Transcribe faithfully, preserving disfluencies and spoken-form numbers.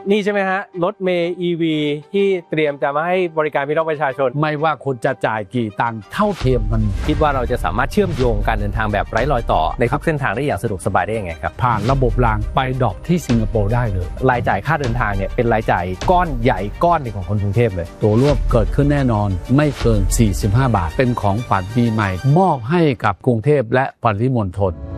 นี่ใช่ไหมฮะรถเมล์ อี วี ที่เตรียมจะมาให้บริการพี่น้องประชาชนไม่ว่าคุณจะจ่ายกี่ตังค์เท่าเทียมกันคิดว่าเราจะสามารถเชื่อมโยงการเดินทางแบบไร้รอยต่อในทุกเส้นทางได้อย่างสะดวกสบายได้ยังไงครับผ่านระบบรางไปดรอปที่สิงคโปร์ได้เลยรายจ่ายค่าเดินทางเนี่ยเป็นรายจ่ายก้อนใหญ่ก้อนหนึ่งของคนกรุงเทพเลยตัวร่วมเกิดขึ้นแน่นอนไม่เกินสี่สิบห้าบาทเป็นของขวัญปีใหม่มอบให้กับกรุงเทพและปริมณฑล